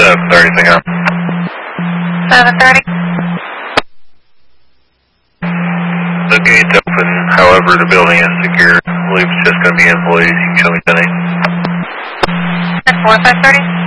7:30, thing on. 7:30. The gate's open, however, the building is secure. I believe it's just going to be employees. You can show me the name. At 4, 5:30.